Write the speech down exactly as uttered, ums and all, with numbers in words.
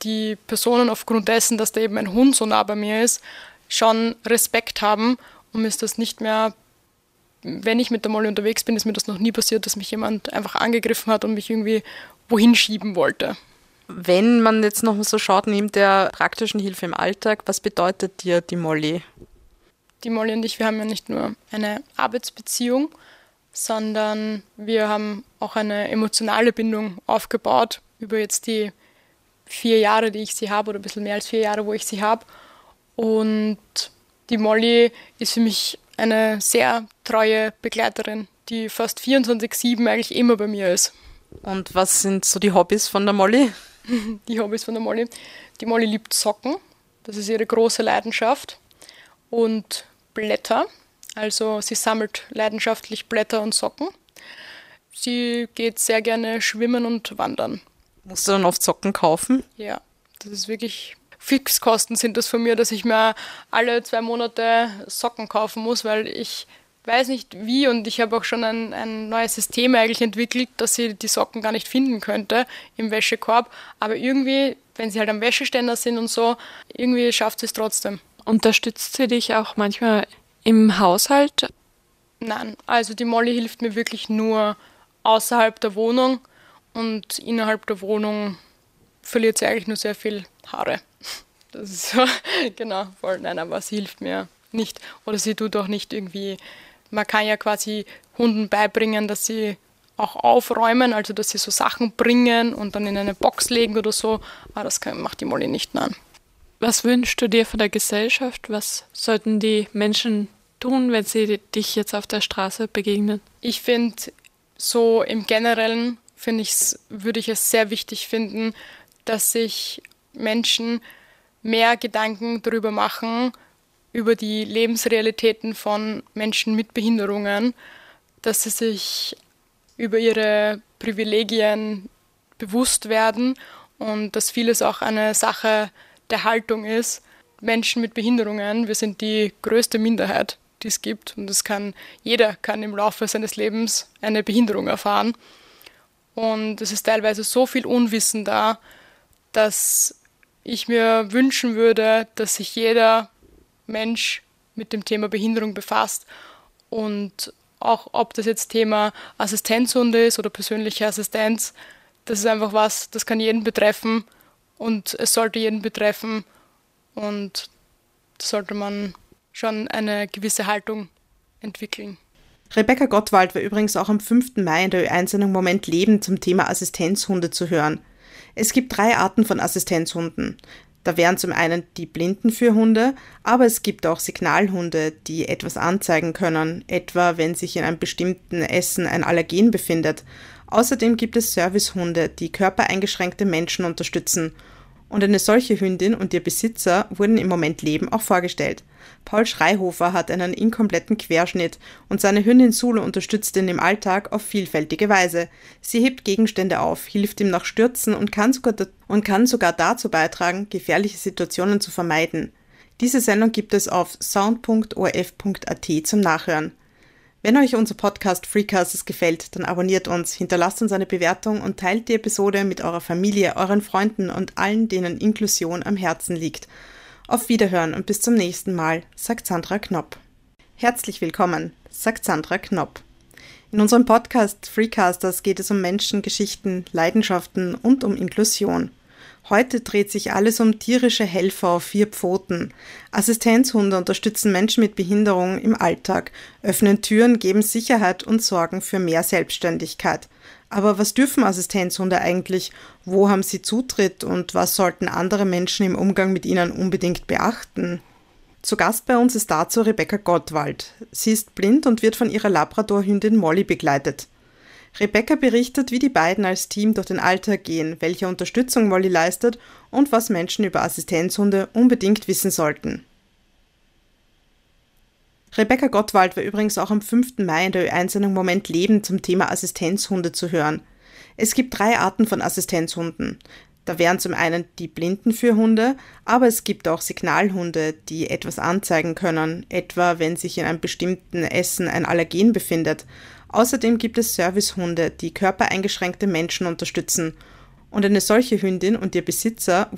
die Personen aufgrund dessen, dass da eben ein Hund so nah bei mir ist, schon Respekt haben und mir ist das nicht mehr, wenn ich mit der Molly unterwegs bin, ist mir das noch nie passiert, dass mich jemand einfach angegriffen hat und mich irgendwie wohin schieben wollte. Wenn man jetzt noch so schaut, neben der praktischen Hilfe im Alltag, was bedeutet dir die Molly? Die Molly und ich, wir haben ja nicht nur eine Arbeitsbeziehung, sondern wir haben auch eine emotionale Bindung aufgebaut über jetzt die vier Jahre, die ich sie habe, oder ein bisschen mehr als vier Jahre, wo ich sie habe. Und die Molly ist für mich eine sehr treue Begleiterin, die fast vierundzwanzig sieben eigentlich immer bei mir ist. Und was sind so die Hobbys von der Molly? Die Hobbys von der Molly. Die Molly liebt Socken, das ist ihre große Leidenschaft. Und Blätter, also sie sammelt leidenschaftlich Blätter und Socken. Sie geht sehr gerne schwimmen und wandern. Musst du dann oft Socken kaufen? Ja, das ist wirklich, Fixkosten sind das von mir, dass ich mir alle zwei Monate Socken kaufen muss, weil ich weiß nicht wie und ich habe auch schon ein, ein neues System eigentlich entwickelt, dass sie die Socken gar nicht finden könnte im Wäschekorb, aber irgendwie, wenn sie halt am Wäscheständer sind und so, irgendwie schafft sie es trotzdem. Unterstützt sie dich auch manchmal im Haushalt? Nein, also die Molly hilft mir wirklich nur außerhalb der Wohnung und innerhalb der Wohnung verliert sie eigentlich nur sehr viel Haare. Das ist so, genau, voll, nein, aber sie hilft mir nicht. Oder sie tut auch nicht irgendwie, man kann ja quasi Hunden beibringen, dass sie auch aufräumen, also dass sie so Sachen bringen und dann in eine Box legen oder so, aber das kann, macht die Molly nicht, nein. Was wünschst du dir von der Gesellschaft? Was sollten die Menschen tun, wenn sie dich jetzt auf der Straße begegnen? Ich finde, so im Generellen finde ich, würde ich es sehr wichtig finden, dass sich Menschen mehr Gedanken darüber machen, über die Lebensrealitäten von Menschen mit Behinderungen, dass sie sich über ihre Privilegien bewusst werden und dass vieles auch eine Sache der Haltung ist. Menschen mit Behinderungen, wir sind die größte Minderheit, die es gibt und es kann, jeder kann im Laufe seines Lebens eine Behinderung erfahren und es ist teilweise so viel Unwissen da, dass ich mir wünschen würde, dass sich jeder Mensch mit dem Thema Behinderung befasst und auch ob das jetzt Thema Assistenzhunde ist oder persönliche Assistenz, das ist einfach was, das kann jeden betreffen und es sollte jeden betreffen und da sollte man schon eine gewisse Haltung entwickeln. Rebecca Gottwald war übrigens auch am fünften Mai in der Ö eins-Sendung Moment Leben zum Thema Assistenzhunde zu hören. Es gibt drei Arten von Assistenzhunden. Da wären zum einen die Blindenführhunde, aber es gibt auch Signalhunde, die etwas anzeigen können, etwa wenn sich in einem bestimmten Essen ein Allergen befindet. Außerdem gibt es Servicehunde, die körpereingeschränkte Menschen unterstützen. Und eine solche Hündin und ihr Besitzer wurden im Moment Leben auch vorgestellt. Paul Schreihofer hat einen inkompletten Querschnitt und seine Hündin Sulu unterstützt ihn im Alltag auf vielfältige Weise. Sie hebt Gegenstände auf, hilft ihm nach Stürzen und kann sogar, und kann sogar dazu beitragen, gefährliche Situationen zu vermeiden. Diese Sendung gibt es auf sound punkt o r f punkt a t zum Nachhören. Wenn euch unser Podcast Freecasters gefällt, dann abonniert uns, hinterlasst uns eine Bewertung und teilt die Episode mit eurer Familie, euren Freunden und allen, denen Inklusion am Herzen liegt. Auf Wiederhören und bis zum nächsten Mal, sagt Sandra Knopp. Herzlich willkommen, sagt Sandra Knopp. In unserem Podcast Freecasters geht es um Menschen, Geschichten, Leidenschaften und um Inklusion. Heute dreht sich alles um tierische Helfer auf vier Pfoten. Assistenzhunde unterstützen Menschen mit Behinderung im Alltag, öffnen Türen, geben Sicherheit und sorgen für mehr Selbstständigkeit. Aber was dürfen Assistenzhunde eigentlich? Wo haben sie Zutritt und was sollten andere Menschen im Umgang mit ihnen unbedingt beachten? Zu Gast bei uns ist dazu Rebecca Gottwald. Sie ist blind und wird von ihrer Labrador-Hündin Molly begleitet. Rebecca berichtet, wie die beiden als Team durch den Alltag gehen, welche Unterstützung Molly leistet und was Menschen über Assistenzhunde unbedingt wissen sollten. Rebecca Gottwald war übrigens auch am fünften Mai in der Ö eins-Sendung Moment Leben zum Thema Assistenzhunde zu hören. Es gibt drei Arten von Assistenzhunden. Da wären zum einen die Blindenführhunde, aber es gibt auch Signalhunde, die etwas anzeigen können, etwa wenn sich in einem bestimmten Essen ein Allergen befindet. Außerdem gibt es Servicehunde, die körpereingeschränkte Menschen unterstützen. Und eine solche Hündin und ihr Besitzer